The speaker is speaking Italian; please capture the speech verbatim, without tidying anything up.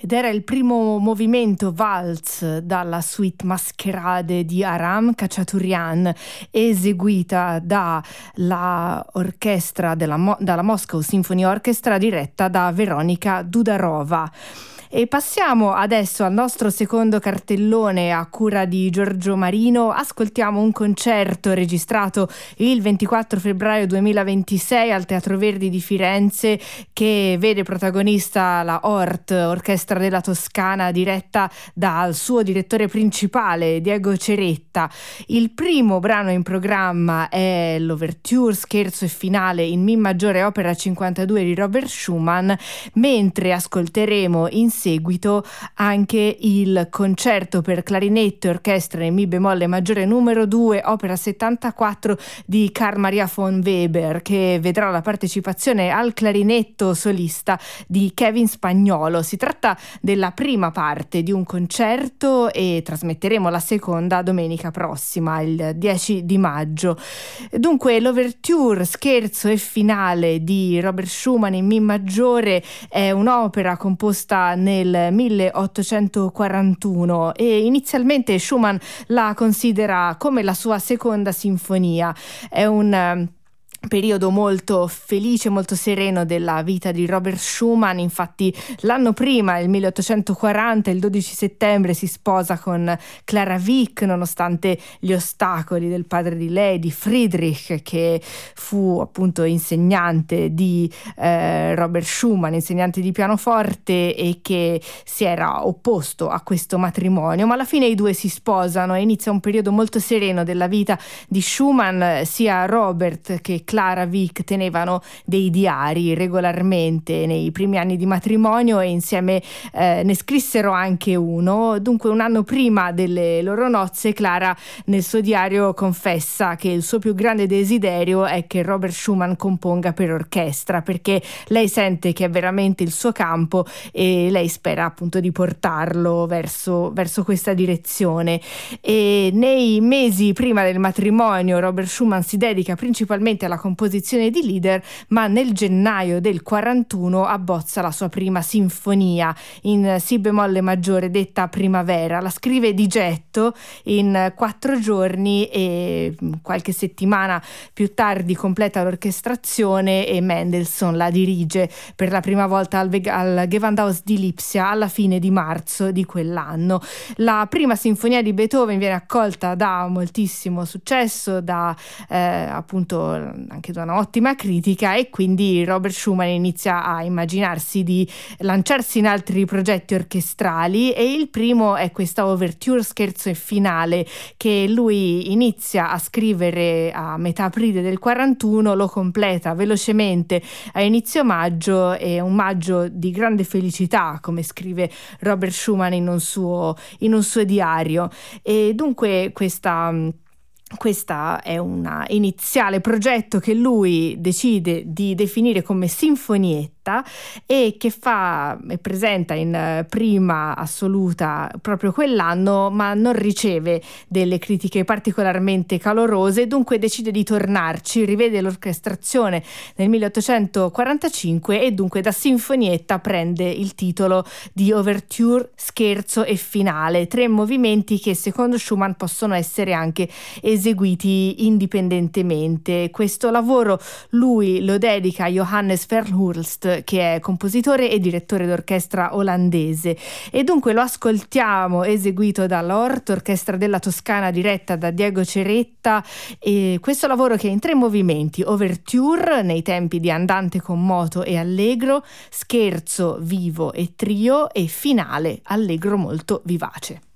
ed era il primo movimento valz dalla suite Mascherade di Aram Khachaturian, eseguita dalla orchestra della Mo- dalla Moscow Symphony Orchestra diretta da Veronika Dudarova. E passiamo adesso al nostro secondo cartellone a cura di Giorgio Marino. Ascoltiamo un concerto registrato il ventiquattro febbraio duemilaventisei al Teatro Verdi di Firenze, che vede protagonista la O R T, Orchestra della Toscana, diretta dal suo direttore principale Diego Ceretta. Il primo brano in programma è l'Ouverture, scherzo e finale in Mi maggiore opera cinquantadue di Robert Schumann, mentre ascolteremo in seguito anche il concerto per clarinetto e orchestra in Mi bemolle maggiore numero due, opera settantaquattro di Carl Maria von Weber, che vedrà la partecipazione al clarinetto solista di Kevin Spagnolo. Si tratta della prima parte di un concerto e trasmetteremo la seconda domenica prossima, il dieci di maggio. Dunque, l'Ouverture, scherzo e finale di Robert Schumann in Mi maggiore è un'opera composta nel milleottocentoquarantuno e inizialmente Schumann la considera come la sua seconda sinfonia. È un periodo molto felice, molto sereno della vita di Robert Schumann. Infatti l'anno prima, il milleottocentoquaranta, il dodici settembre, si sposa con Clara Wieck, nonostante gli ostacoli del padre di lei, di Friedrich, che fu appunto insegnante di eh, Robert Schumann, insegnante di pianoforte, e che si era opposto a questo matrimonio. Ma alla fine i due si sposano e inizia un periodo molto sereno della vita di Schumann. Sia Robert che Clara Wieck tenevano dei diari regolarmente nei primi anni di matrimonio e insieme eh, ne scrissero anche uno. Dunque, un anno prima delle loro nozze, Clara nel suo diario confessa che il suo più grande desiderio è che Robert Schumann componga per orchestra, perché lei sente che è veramente il suo campo e lei spera appunto di portarlo verso, verso questa direzione. E nei mesi prima del matrimonio Robert Schumann si dedica principalmente alla composizione di lieder, ma nel gennaio del quarantuno abbozza la sua prima sinfonia in si bemolle maggiore, detta Primavera. La scrive di getto in quattro giorni e qualche settimana più tardi completa l'orchestrazione e Mendelssohn la dirige per la prima volta al, Ve- al Gewandhaus di Lipsia alla fine di marzo di quell'anno. La prima sinfonia di Beethoven viene accolta da moltissimo successo, da eh, appunto anche da un'ottima critica, e quindi Robert Schumann inizia a immaginarsi di lanciarsi in altri progetti orchestrali, e il primo è questa Ouverture, scherzo e finale, che lui inizia a scrivere a metà aprile del quarantuno, lo completa velocemente a inizio maggio. È un maggio di grande felicità, come scrive Robert Schumann in un suo, in un suo diario. E dunque questa Questa è un iniziale progetto che lui decide di definire come sinfonietta e che fa e presenta in prima assoluta proprio quell'anno, ma non riceve delle critiche particolarmente calorose. Dunque decide di tornarci, rivede l'orchestrazione nel milleottocentoquarantacinque e dunque da sinfonietta prende il titolo di Ouverture, scherzo e finale, tre movimenti che secondo Schumann possono essere anche eseguiti indipendentemente. Questo lavoro lui lo dedica a Johannes Verhulst, che è compositore e direttore d'orchestra olandese, e dunque lo ascoltiamo eseguito dalla O R T, Orchestra della Toscana, diretta da Diego Ceretta. E questo lavoro, che è in tre movimenti: Ouverture nei tempi di andante con moto e allegro, scherzo vivo e trio, e finale allegro molto vivace.